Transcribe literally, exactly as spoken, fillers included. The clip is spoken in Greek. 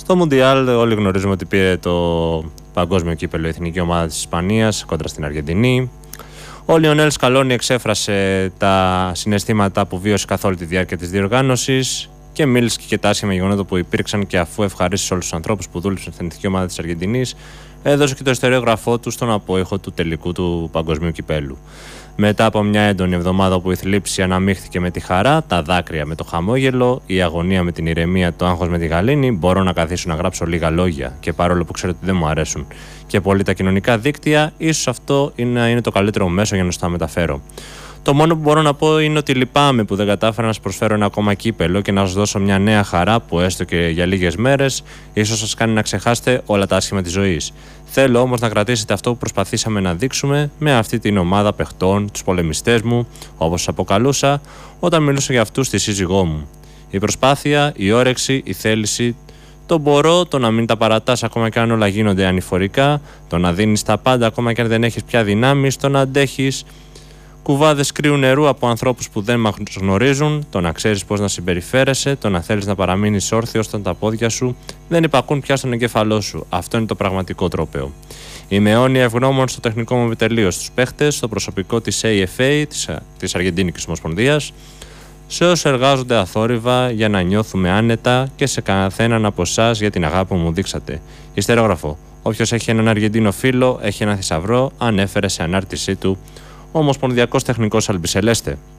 Στο Μουντιάλ όλοι γνωρίζουμε ότι πήρε το παγκόσμιο κύπελλο η εθνική ομάδα της Ισπανίας κόντρα στην Αργεντινή. Ο Λιονέλ Σκαλόνι εξέφρασε τα συναισθήματα που βίωσε καθ' όλη τη διάρκεια της διοργάνωσης και μίλησε και τα άσχημα γεγονότα που υπήρξαν, και αφού ευχαρίστησε όλους τους ανθρώπους που δούλεψαν στην εθνική ομάδα της Αργεντινής, έδωσε και το ιστοριογραφό του στον απόϊχο του τελικού του παγκοσμίου κυπέλου. Μετά από μια έντονη εβδομάδα όπου η θλίψη αναμίχθηκε με τη χαρά, τα δάκρυα με το χαμόγελο, η αγωνία με την ηρεμία, το άγχος με τη γαλήνη, μπορώ να καθίσω να γράψω λίγα λόγια, και παρόλο που ξέρω ότι δεν μου αρέσουν και πολύ τα κοινωνικά δίκτυα, ίσως αυτό είναι, είναι το καλύτερο μέσο για να σου τα μεταφέρω. Το μόνο που μπορώ να πω είναι ότι λυπάμαι που δεν κατάφερα να σας προσφέρω ένα ακόμα κύπελο και να σας δώσω μια νέα χαρά που έστω και για λίγες μέρες ίσως σας κάνει να ξεχάσετε όλα τα άσχημα της ζωής. Θέλω όμως να κρατήσετε αυτό που προσπαθήσαμε να δείξουμε με αυτή την ομάδα παιχτών, τους πολεμιστές μου, όπως τους αποκαλούσα, όταν μιλούσα για αυτούς στη σύζυγό μου. Η προσπάθεια, η όρεξη, η θέληση, το μπορώ, το να μην τα παρατάς ακόμα και αν όλα γίνονται ανηφορικά, το να δίνεις τα πάντα ακόμα και αν δεν έχεις πια δυνάμεις, το να αντέχεις κουβάδες κρύου νερού από ανθρώπους που δεν μας γνωρίζουν, το να ξέρεις πώς να συμπεριφέρεσαι, το να θέλεις να παραμείνεις όρθιος όταν τα πόδια σου δεν υπακούν πια στον εγκέφαλό σου. Αυτό είναι το πραγματικό τρόπαιο. Είμαι αιώνια ευγνώμων στο τεχνικό μου επιτελείο, στους παίχτες, στο προσωπικό της έι εφ έι, της, της Αργεντίνικης Ομοσπονδίας, σε όσους εργάζονται αθόρυβα για να νιώθουμε άνετα, και σε καθέναν από εσάς για την αγάπη που μου δείξατε. Ιστερόγραφο. Όποιος έχει έναν Αργεντίνο φίλο, έχει ένα θησαυρό, ανέφερε σε ανάρτησή του ο Ομοσπονδιακός Τεχνικός Αλμπισελέστε.